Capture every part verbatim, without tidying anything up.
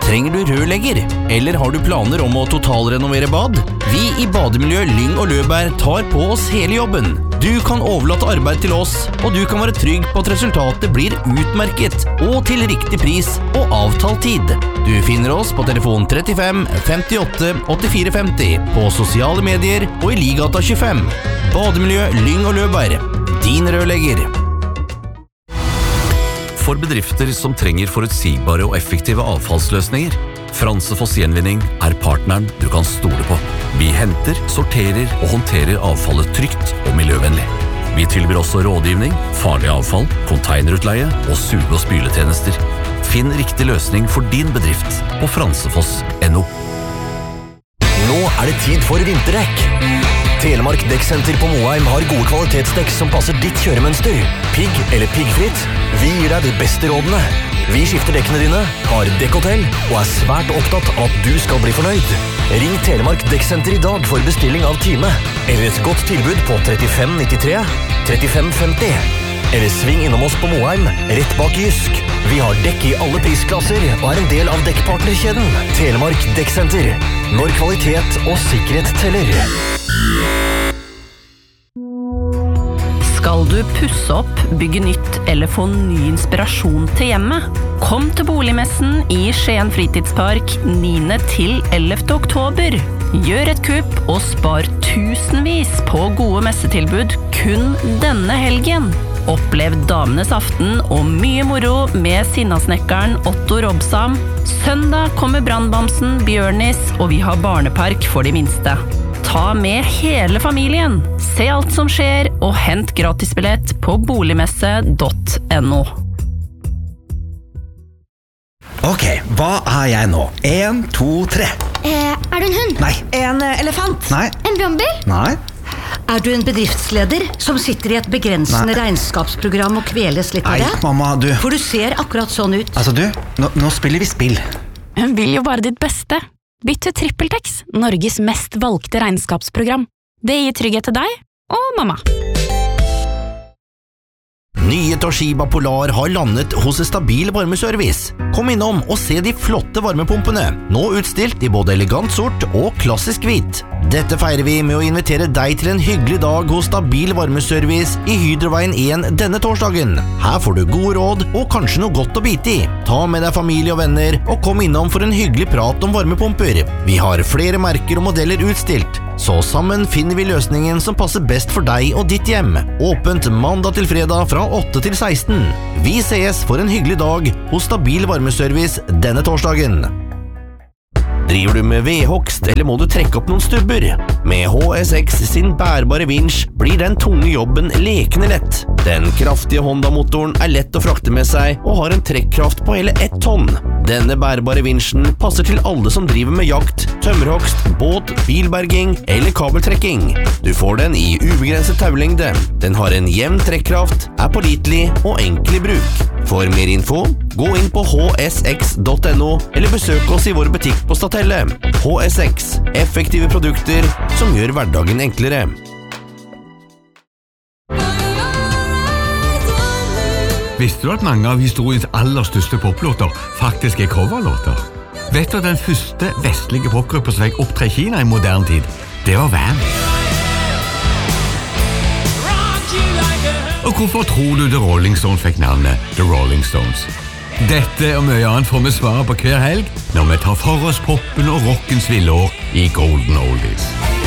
Trenger du rørlegger? Eller har du planer om å totalrenovere bad? Vi i Bademiljø Lyng og Løberg tar på oss hele jobben. Du kan overlate arbeid til oss, og du kan være trygg på at resultatet blir utmerket og til riktig pris og avtalt tid. Du finner oss på telefon trettifem femtiåtte åttifire femti, på sosiale medier og i Ligata tjuefem. Bademiljø Lyng og Løberg. Din rørlegger. For bedrifter som trenger forutsigbare og effektive avfallsløsninger, Fransefoss Gjenvinning er partneren du kan stole på. Vi henter, sorterer og håndterer avfallet trygt og miljøvennlig. Vi tilbyr også rådgivning, farlig avfall, konteinerutleie og suge- og spyletjenester. Finn riktig løsning for din bedrift på fransefoss punktum no. Nå er det tid for vinterdekk. Telemark Dekksenter på Moheim har gode kvalitetsdekk som passer ditt kjøremønster. Pigg eller piggfritt, vi gir deg de beste rådene. Vi skifter dekkene dine, har dekkhotell og er svært opptatt av at du skal bli fornøyd. Ring Telemark Dekksenter i dag for bestilling av time, eller et godt tilbud på trettifem nittitre trettifem femti. Eller sving innom oss på Moheim, rett bak Jysk. Vi har dekk i alle prisklasser og er en del av dekkpartnerkjeden. Telemark Dekksenter. Når kvalitet og sikkerhet teller. Skal du pusse opp, bygge nytt eller få ny inspirasjon til hjemmet? Kom til Boligmessen i Skien Fritidspark niende til ellevte oktober. Gjør et kupp og spar tusenvis på gode messetilbud kun denne helgen. Opplev Damenes aften og mye moro med Sinnasnekkeren Otto Robsam. Søndag kommer Brandbamsen, Bjørnis, og vi har barnepark for de minste. Ta med hele familien. Se alt som skjer, og hent gratisbillett på boligmesse punktum no. Ok, hva er jeg nå? En, to, tre. Eh, er du en hund? Nei. En elefant? Nei. En brannbil? Nei. Er du en bedriftsleder som sitter i et begrensende Nei. regnskapsprogram og kveles litt av Nei, det? mamma, du. For du ser akkurat sånn ut. Altså du, nå, nå spiller vi spill. Hun vil jo bare ditt beste. Bytt til TrippelTex, Norges mest valgte regnskapsprogram. Det gir trygghet til deg og mamma. Nye Toshiba Polar har landet hos Stabil Varmeservice. Kom innom og se de flotte varmepumpene, nå utstilt i både elegant sort og klassisk hvit. Dette feirer vi med å invitere deg til en hyggelig dag hos Stabil Varmeservice i Hydroveien én denne torsdagen. Her får du gode råd og kanskje noe godt å bite i. Ta med deg familie og venner og kom innom for en hyggelig prat om varmepumper. Vi har flere merker og modeller utstilt, så sammen finner vi løsningen som passer best for deg og ditt hjem. Åpent mandag til fredag fra åtte til seksten. Vi ses for en hyggelig dag hos Stabil Varmeservice denne torsdagen. Driver du med vedhogst, eller må du trekke opp noen stubber? Med H S X sin bærbare vinsj blir den tunge jobben lekende lett. Den kraftige Honda-motoren er lett å frakte med seg og har en trekkraft på hele ett tonn. Denne bærbare vinsjen passer til alle som driver med jakt, tømmerhogst, båt, bilberging eller kabeltrekking. Du får den i ubegrenset taulengde. Den har en jevn trekkraft, er pålitelig og enkel i bruk. For mer info, gå inn på h s x punktum no eller besøk oss i vår butikk på Stathelle. H S X, effektive produkter som gjør hverdagen enklere. Visste du at mange av historiens aller største poplåter faktisk er coverlåter? Vet du at den første vestlige popgruppa som fikk opptre i Kina i moderne tid, det var Wham! Og hvorfor tror du The Rolling Stones fikk navnet The Rolling Stones? Dette og mye annet får vi svare på hver helg når vi tar for oss poppen og rockens villår i Golden Oldies.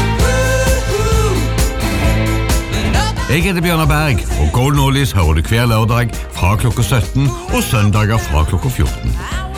Jeg heter Bjørnar Berg, og Golden Oldies hører du hver lørdag fra klokka sytten og søndager fra klokka fjorten.